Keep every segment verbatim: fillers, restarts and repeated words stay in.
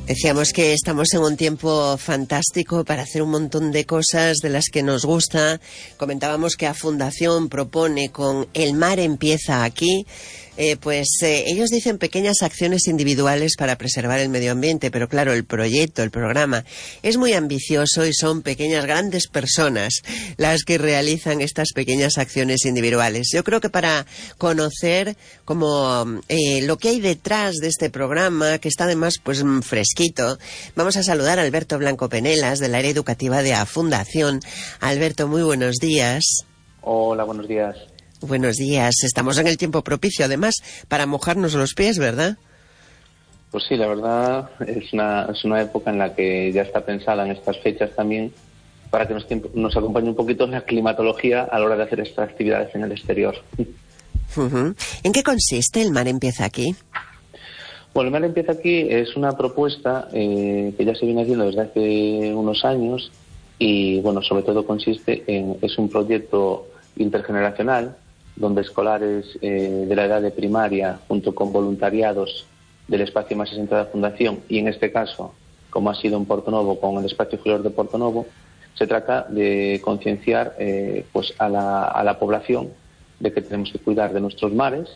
Decíamos que estamos en un tiempo fantástico para hacer un montón de cosas de las que nos gusta. Comentábamos que a Fundación propone con El Mar Empieza Aquí, eh, pues eh, ellos dicen pequeñas acciones individuales para preservar el medio ambiente, pero claro, el proyecto, el programa es muy ambicioso y son pequeñas, grandes personas las que realizan estas pequeñas acciones individuales. Yo creo que para conocer como eh, lo que hay detrás de este programa, que está además pues fresquito, vamos a saludar a Alberto Blanco Penelas, del área educativa de A Fundación. Alberto, muy buenos días. Hola, buenos días. Buenos días. Estamos en el tiempo propicio, además, para mojarnos los pies, ¿verdad? Pues sí, la verdad es una, es una época en la que ya está pensada en estas fechas también para que nos, nos acompañe un poquito la climatología a la hora de hacer estas actividades en el exterior. Uh-huh. ¿En qué consiste El Mar Empieza Aquí? Bueno, El Mar Empieza Aquí es una propuesta eh, que ya se viene haciendo desde hace unos años y, bueno, sobre todo consiste en, es un proyecto intergeneracional donde escolares eh, de la edad de primaria, junto con voluntariados del espacio más sesenta de la Fundación, y en este caso, como ha sido en Portonovo, con el espacio Flor de Portonovo, se trata de concienciar eh, pues a la, a la población de que tenemos que cuidar de nuestros mares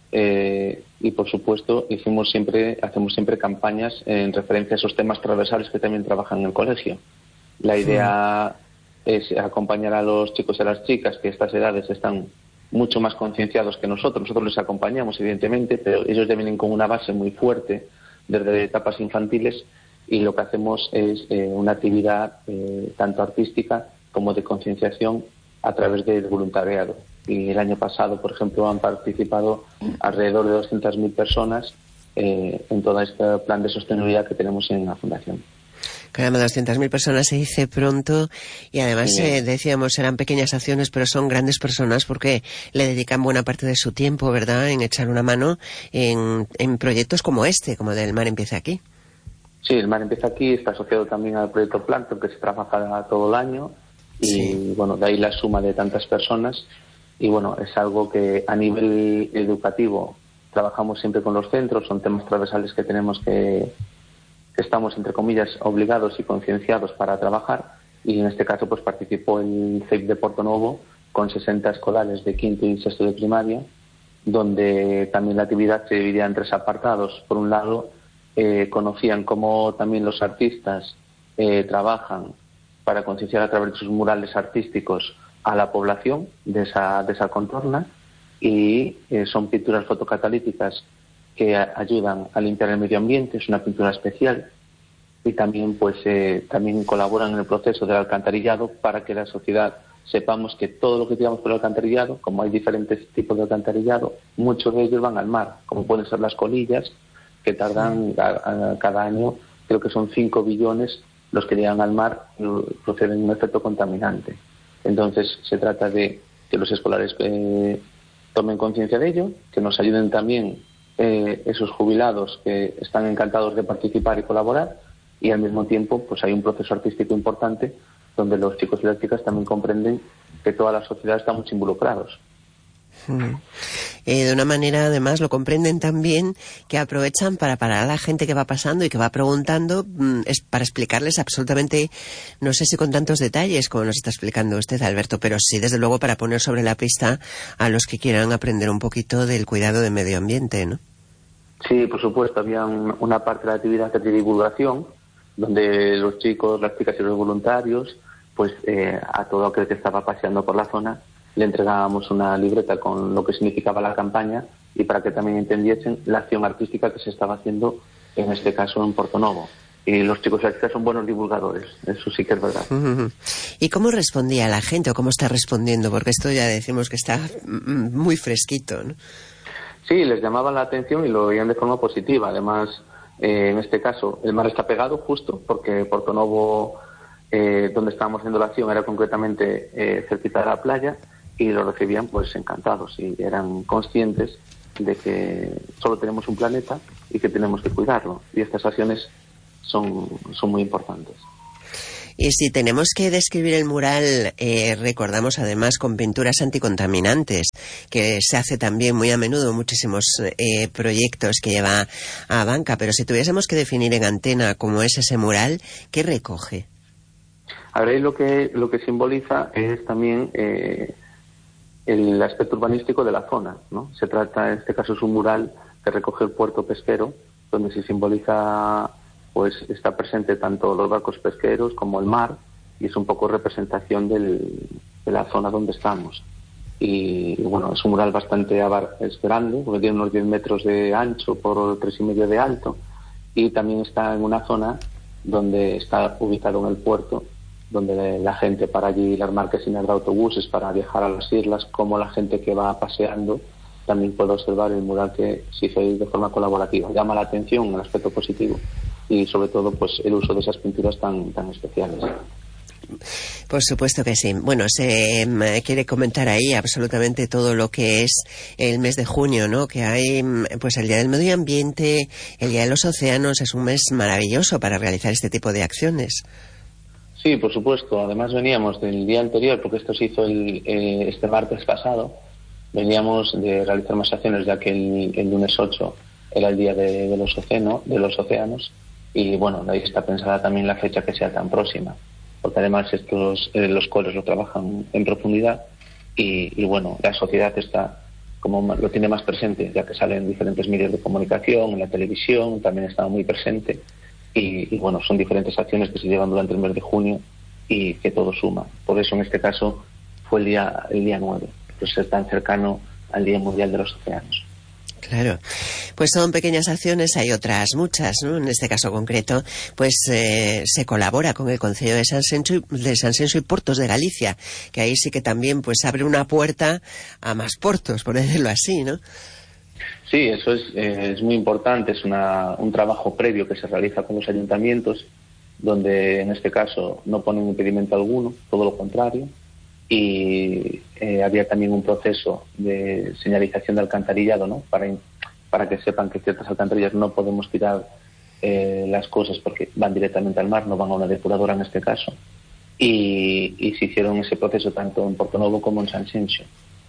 eh, y, por supuesto, hicimos siempre, hacemos siempre campañas en referencia a esos temas transversales que también trabajan en el colegio. La idea sí. es acompañar a los chicos y a las chicas que a estas edades están mucho más concienciados que nosotros. Nosotros les acompañamos, evidentemente, pero ellos ya vienen con una base muy fuerte desde etapas infantiles y lo que hacemos es eh, una actividad eh, tanto artística como de concienciación a través del voluntariado. Y el año pasado, por ejemplo, han participado alrededor de doscientas mil personas eh, en todo este plan de sostenibilidad que tenemos en la Fundación. Caramba, doscientas mil personas se dice pronto y además sí. eh, decíamos eran pequeñas acciones, pero son grandes personas porque le dedican buena parte de su tiempo, ¿verdad?, en echar una mano en, en proyectos como este, como del Mar Empieza Aquí. Sí, El Mar Empieza Aquí está asociado también al proyecto Plancton, que se trabaja todo el año y sí. bueno, de ahí la suma de tantas personas y bueno, es algo que a nivel educativo trabajamos siempre con los centros, son temas transversales que tenemos que estamos, entre comillas, obligados y concienciados para trabajar y en este caso pues participó el C E I P de Portonovo con sesenta escolares de quinto y sexto de primaria, donde también la actividad se dividía en tres apartados. Por un lado, eh, conocían cómo también los artistas eh, trabajan para concienciar a través de sus murales artísticos a la población de esa, de esa contorna y eh, son pinturas fotocatalíticas que ayudan a limpiar el medio ambiente, es una pintura especial y también pues eh, también colaboran en el proceso del alcantarillado para que la sociedad sepamos que todo lo que tiramos por el alcantarillado, como hay diferentes tipos de alcantarillado, muchos de ellos van al mar, como pueden ser las colillas, que tardan a, a, cada año, creo que son cinco billones los que llegan al mar y proceden un efecto contaminante. Entonces se trata de que los escolares eh, tomen conciencia de ello, que nos ayuden también Eh, esos jubilados que están encantados de participar y colaborar y al mismo tiempo pues hay un proceso artístico importante donde los chicos y las chicas también comprenden que toda la sociedad estamos involucrados. Hmm. Eh, de una manera además lo comprenden también que aprovechan para parar a la gente que va pasando y que va preguntando mmm, es para explicarles absolutamente, no sé si con tantos detalles como nos está explicando usted, Alberto, pero sí desde luego para poner sobre la pista a los que quieran aprender un poquito del cuidado del medio ambiente, ¿no? Sí, por supuesto, había un, una parte de la actividad de divulgación donde los chicos, las chicas y los voluntarios pues eh, a todo aquel que estaba paseando por la zona le entregábamos una libreta con lo que significaba la campaña y para que también entendiesen la acción artística que se estaba haciendo, en este caso en Portonovo. Y los chicos y las chicas son buenos divulgadores, eso sí que es verdad. ¿Y cómo respondía la gente o cómo está respondiendo? Porque esto ya decimos que está muy fresquito, ¿no? Sí, les llamaba la atención y lo veían de forma positiva. Además, eh, en este caso, el mar está pegado justo porque Portonovo, eh, donde estábamos haciendo la acción, era concretamente eh, cerquita de la playa. Y lo recibían pues encantados y eran conscientes de que solo tenemos un planeta y que tenemos que cuidarlo y estas acciones son, son muy importantes. Y si tenemos que describir el mural, eh, recordamos además con pinturas anticontaminantes, que se hace también muy a menudo, muchísimos eh, proyectos que lleva a banca, pero si tuviésemos que definir en antena cómo es ese mural, ¿qué recoge? Ahora, lo que, lo que simboliza es también eh, el aspecto urbanístico de la zona, ¿no? Se trata, en este caso es un mural que recoge el puerto pesquero, donde se simboliza, pues está presente tanto los barcos pesqueros como el mar, y es un poco representación del, de la zona donde estamos. Y bueno, es un mural bastante abar es grande, porque tiene unos diez metros de ancho por tres y medio de alto, y también está en una zona donde está ubicado en el puerto, donde la gente para allí, las marquesinas de autobuses para viajar a las islas, como la gente que va paseando también puede observar el mural que se hizo de forma colaborativa. Llama la atención el aspecto positivo y sobre todo pues el uso de esas pinturas tan, tan especiales. Por supuesto que sí. Bueno, se eh, quiere comentar ahí absolutamente todo lo que es el mes de junio, ¿no? Que hay, pues el Día del Medio Ambiente, el Día de los Océanos, es un mes maravilloso para realizar este tipo de acciones. Sí, por supuesto. Además veníamos del día anterior, porque esto se hizo el, eh, este martes pasado, veníamos de realizar más acciones, ya que el, el lunes ocho era el Día de, de, los océano, de los Océanos, y bueno, de ahí está pensada también la fecha que sea tan próxima, porque además estos eh, los coles lo trabajan en profundidad y, y bueno, la sociedad está como lo tiene más presente, ya que sale en diferentes medios de comunicación, en la televisión también está muy presente. Y, y bueno, son diferentes acciones que se llevan durante el mes de junio y que todo suma. Por eso en este caso fue el día el día nueve, pues es tan cercano al Día Mundial de los Océanos. Claro, pues son pequeñas acciones, hay otras muchas, ¿no? En este caso concreto, pues eh, se colabora con el Concello de Sanxenxo, de Sanxenxo y Portos de Galicia, que ahí sí que también pues abre una puerta a más portos, por decirlo así, ¿no? Sí, eso es, eh, es muy importante, es una, un trabajo previo que se realiza con los ayuntamientos, donde en este caso no ponen impedimento alguno, todo lo contrario, y eh, había también un proceso de señalización de alcantarillado, ¿no? Para, para que sepan que ciertas alcantarillas no podemos tirar eh, las cosas porque van directamente al mar, no van a una depuradora en este caso, y, y se hicieron ese proceso tanto en Portonovo como en Sanxenxo.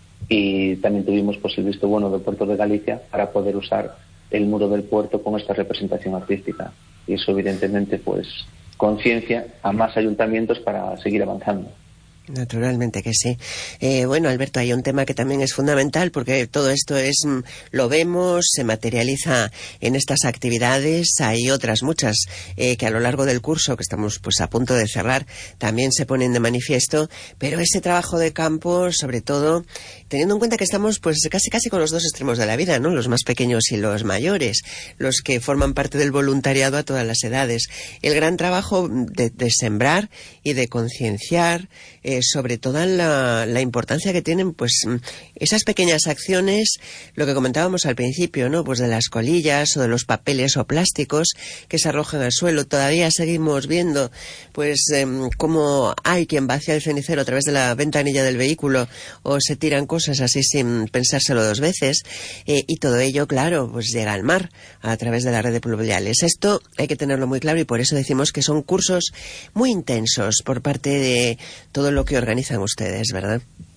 Y también tuvimos pues el visto bueno del Puerto de Galicia para poder usar el muro del puerto con esta representación artística, y eso evidentemente pues conciencia a más ayuntamientos para seguir avanzando. Naturalmente que sí. Eh, bueno, Alberto, hay un tema que también es fundamental porque todo esto es, lo vemos, se materializa en estas actividades. Hay otras muchas eh, que a lo largo del curso, que estamos pues a punto de cerrar, también se ponen de manifiesto, pero ese trabajo de campo, sobre todo, teniendo en cuenta que estamos pues casi casi con los dos extremos de la vida, ¿no? Los más pequeños y los mayores, los que forman parte del voluntariado a todas las edades. El gran trabajo de, de sembrar y de concienciar, eh, sobre toda la, la importancia que tienen pues esas pequeñas acciones, lo que comentábamos al principio, ¿no? Pues de las colillas o de los papeles o plásticos que se arrojan al suelo. Todavía seguimos viendo pues eh, cómo hay quien vacía el cenicero a través de la ventanilla del vehículo o se tiran cosas así sin pensárselo dos veces, eh, y todo ello, claro, pues llega al mar a través de la red de pluviales. Esto hay que tenerlo muy claro y por eso decimos que son cursos muy intensos por parte de todo lo que organizan ustedes, ¿verdad?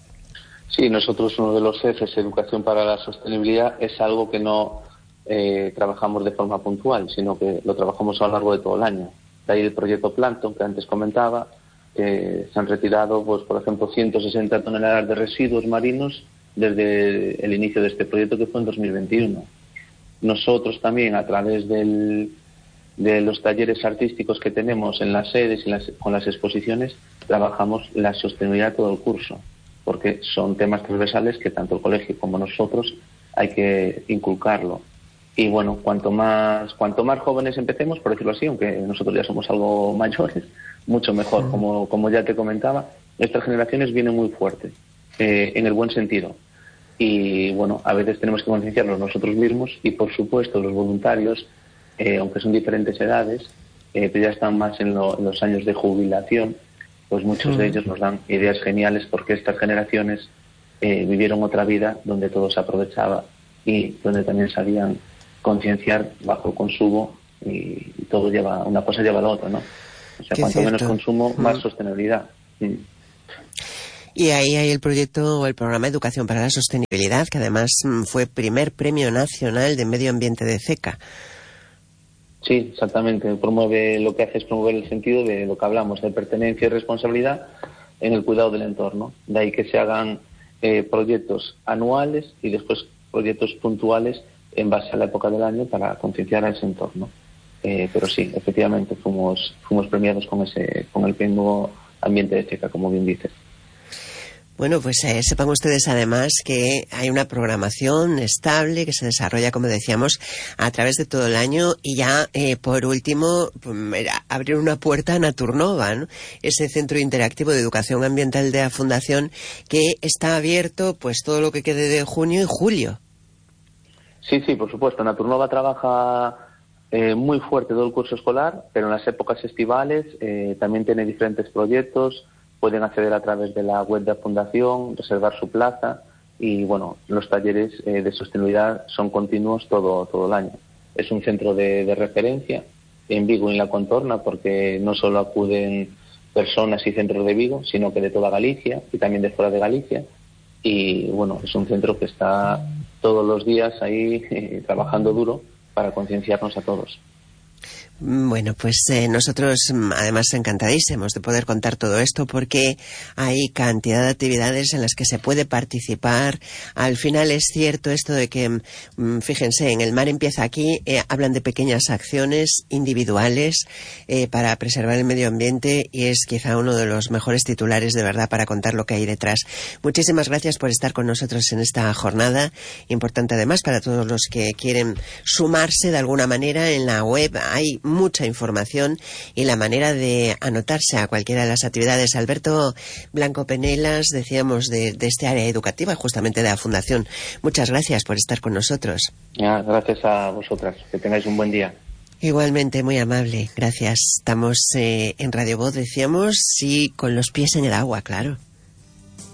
Sí, nosotros uno de los ejes, Educación para la Sostenibilidad, es algo que no eh, trabajamos de forma puntual, sino que lo trabajamos a lo largo de todo el año. De ahí el proyecto Plancton, que antes comentaba, que se han retirado, pues por ejemplo, ciento sesenta toneladas de residuos marinos desde el inicio de este proyecto, que fue en dos mil veintiuno. Nosotros también, a través del de los talleres artísticos que tenemos en las sedes y las, con las exposiciones, trabajamos la sostenibilidad todo el curso, porque son temas transversales que tanto el colegio como nosotros hay que inculcarlo. Y bueno, cuanto más cuanto más jóvenes empecemos, por decirlo así, aunque nosotros ya somos algo mayores, mucho mejor. Como, como ya te comentaba, estas generaciones vienen muy fuertes, eh, en el buen sentido. Y bueno, a veces tenemos que concienciarnos nosotros mismos y por supuesto los voluntarios, Eh, aunque son diferentes edades, eh, pero ya están más en, lo, en los años de jubilación, pues muchos mm. de ellos nos dan ideas geniales porque estas generaciones eh, vivieron otra vida donde todo se aprovechaba y donde también sabían concienciar bajo el consumo y, y todo lleva, una cosa lleva a la otra, ¿no? O sea, cuanto menos consumo, más mm. sostenibilidad. Mm. Y ahí hay el proyecto o el programa Educación para la Sostenibilidad, que además fue primer premio nacional de medio ambiente de CECA. Sí, exactamente. Promueve, lo que hace es promover el sentido de lo que hablamos, de pertenencia y responsabilidad en el cuidado del entorno. De ahí que se hagan eh, proyectos anuales y después proyectos puntuales en base a la época del año para concienciar a ese entorno. Eh, pero sí, efectivamente, fuimos, fuimos premiados con ese, con el premio ambiente de CECA, como bien dices. Bueno, pues eh, sepan ustedes además que hay una programación estable que se desarrolla, como decíamos, a través de todo el año y ya, eh, por último, abrir una puerta a Naturnova, ¿no? Ese centro interactivo de educación ambiental de la Fundación que está abierto pues todo lo que quede de junio y julio. Sí, sí, por supuesto. Naturnova trabaja eh, muy fuerte todo el curso escolar, pero en las épocas estivales eh, también tiene diferentes proyectos. Pueden acceder a través de la web de la Fundación, reservar su plaza y, bueno, los talleres eh, de sostenibilidad son continuos todo, todo el año. Es un centro de, de referencia en Vigo y en la contorna porque no solo acuden personas y centros de Vigo, sino que de toda Galicia y también de fuera de Galicia. Y, bueno, es un centro que está todos los días ahí eh, trabajando duro para concienciarnos a todos. Bueno, pues eh, nosotros además encantadísimos de poder contar todo esto porque hay cantidad de actividades en las que se puede participar. Al final es cierto esto de que, mm, fíjense, en El Mar Empieza Aquí eh, hablan de pequeñas acciones individuales eh, para preservar el medio ambiente y es quizá uno de los mejores titulares de verdad para contar lo que hay detrás. Muchísimas gracias por estar con nosotros en esta jornada, importante además para todos los que quieren sumarse de alguna manera. En la web hay mucha información y la manera de anotarse a cualquiera de las actividades. Alberto Blanco Penelas, decíamos, de, de este área educativa, justamente de la Fundación. Muchas gracias por estar con nosotros. Ya, gracias a vosotras. Que tengáis un buen día. Igualmente, muy amable. Gracias. Estamos eh, en Radio Voz, decíamos, y con los pies en el agua, claro.